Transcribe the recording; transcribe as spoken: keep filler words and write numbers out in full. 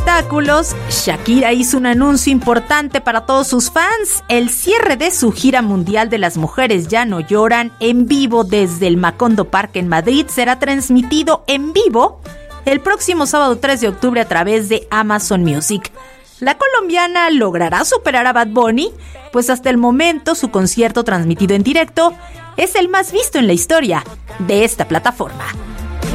espectáculos, Shakira hizo un anuncio importante para todos sus fans. El cierre de su gira mundial de Las Mujeres Ya No Lloran en vivo desde el Macondo Park en Madrid será transmitido en vivo el próximo sábado tres de octubre a través de Amazon Music. La colombiana logrará superar a Bad Bunny, pues hasta el momento su concierto transmitido en directo es el más visto en la historia de esta plataforma.